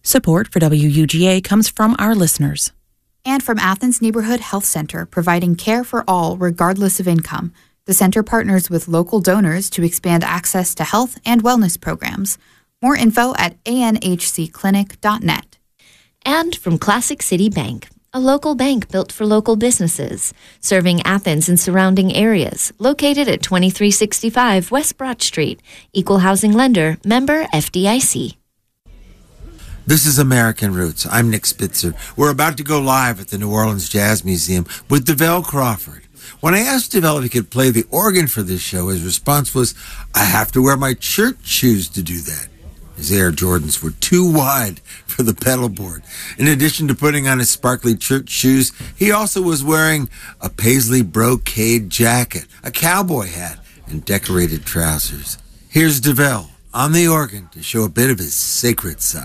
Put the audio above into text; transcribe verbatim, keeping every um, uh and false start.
Support for W U G A comes from our listeners. And from Athens Neighborhood Health Center, providing care for all regardless of income. The center partners with local donors to expand access to health and wellness programs. More info at a n h c clinic dot net. And from Classic City Bank, a local bank built for local businesses, serving Athens and surrounding areas, located at twenty-three sixty-five West Broad Street. Equal housing lender, member F D I C. This is American Roots. I'm Nick Spitzer. We're about to go live at the New Orleans Jazz Museum with DeVell Crawford. When I asked DeVell if he could play the organ for this show, his response was, I have to wear my church shoes to do that. His Air Jordans were too wide for the pedal board. In addition to putting on his sparkly church shoes, he also was wearing a paisley brocade jacket, a cowboy hat, and decorated trousers. Here's DeVell on the organ to show a bit of his sacred side.